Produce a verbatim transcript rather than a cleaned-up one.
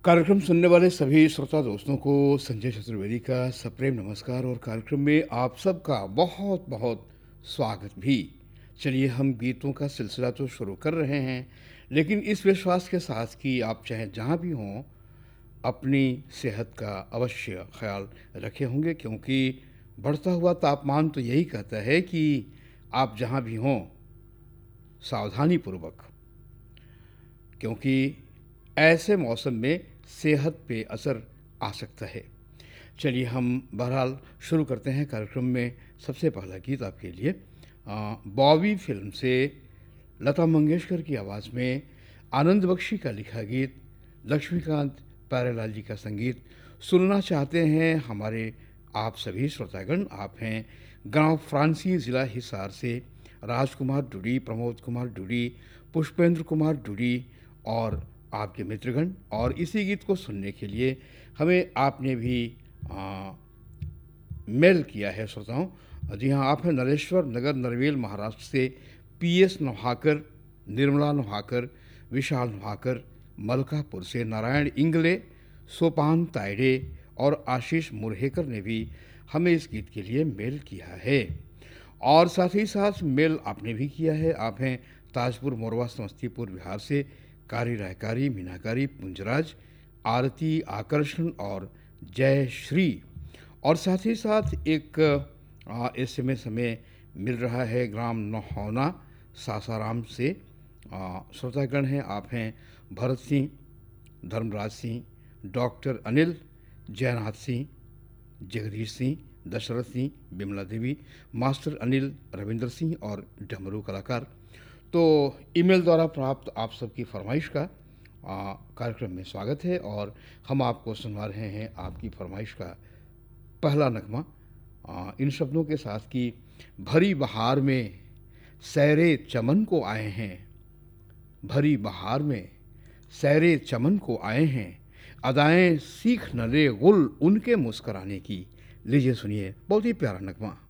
कार्यक्रम सुनने वाले सभी श्रोता दोस्तों को संजय चतुर्वेदी का सप्रेम नमस्कार और कार्यक्रम में आप सबका बहुत बहुत स्वागत भी। चलिए हम गीतों का सिलसिला तो शुरू कर रहे हैं, लेकिन इस विश्वास के साथ कि आप चाहे जहाँ भी हों अपनी सेहत का अवश्य ख्याल रखे होंगे, क्योंकि बढ़ता हुआ तापमान तो यही कहता है कि आप जहाँ भी हों सावधानीपूर्वक, क्योंकि ऐसे मौसम में सेहत पे असर आ सकता है। चलिए हम बहरहाल शुरू करते हैं कार्यक्रम में। सबसे पहला गीत आपके लिए आ, बॉबी फिल्म से लता मंगेशकर की आवाज़ में आनंद बख्शी का लिखा गीत, लक्ष्मीकांत प्यारेलाल जी का संगीत सुनना चाहते हैं हमारे आप सभी श्रोतागण। आप हैं गांव फ्रांसी, ज़िला हिसार से राजकुमार डुडी, प्रमोद कुमार डुडी, पुष्पेंद्र कुमार डुडी और आपके मित्रगण। और इसी गीत को सुनने के लिए हमें आपने भी आ, मेल किया है श्रोताओं। जी हाँ, आप हैं नरेश्वर नगर, नरवेल, महाराष्ट्र से पी एस नोहाकर, निर्मला नोहाकर, विशाल नोहाकर, मलकापुर से नारायण इंगले, सोपान तायडे और आशीष मुरहेकर ने भी हमें इस गीत के लिए मेल किया है। और साथ ही साथ मेल आपने भी किया है। आप हैं ताजपुर, मोरवा, समस्तीपुर, बिहार से कारी रायकारी, मीनाकारी, पुंजराज, आरती, आकर्षण और जय श्री। और साथ ही साथ एक एस एम एस हमें मिल रहा है ग्राम नहौना, सासाराम से श्रोतागण हैं। आप हैं भरत सिंह, धर्मराज सिंह, डॉक्टर अनिल, जयनाथ सिंह, जगदीश सिंह, दशरथ सिंह, बिमला देवी, मास्टर अनिल, रविंद्र सिंह और डमरू कलाकार। तो ईमेल द्वारा प्राप्त आप सबकी फरमाइश का आ, कार्यक्रम में स्वागत है और हम आपको सुनवा रहे हैं आपकी फरमाइश का पहला नगमा आ, इन शब्दों के साथ कि भरी बहार में सैरे चमन को आए हैं, भरी बहार में सैरे चमन को आए हैं, अदाएं सीख न ले गुल उनके मुस्कराने की। लीजिए सुनिए, बहुत ही प्यारा नगमा।